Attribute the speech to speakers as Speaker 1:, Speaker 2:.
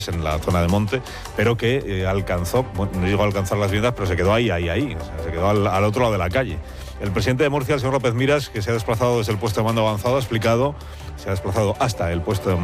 Speaker 1: en la zona de Monte, pero que alcanzó, bueno, no llegó a alcanzar las viviendas, pero se quedó ahí, o sea, se quedó al otro lado de la calle. El presidente de Murcia, el señor López Miras, que se ha desplazado desde el puesto de mando avanzado, ha explicado, se ha desplazado hasta el puesto de